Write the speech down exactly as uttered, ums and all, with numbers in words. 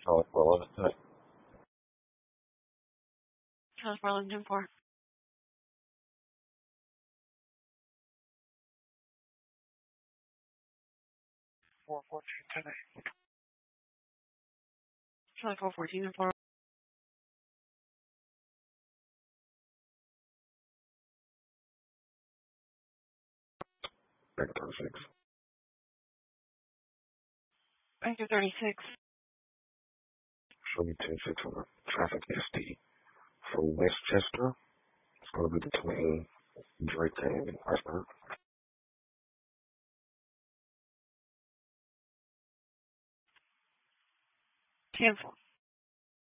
Charlie for eleven ten. Charlie for eleven ten four. four fourteen ten eight. Charlie four fourteen and four. Back thirty-six. Vector thirty-six. Show me ten six on the traffic S T. For Westchester, it's going to be between Drake and Iceberg. Cancel.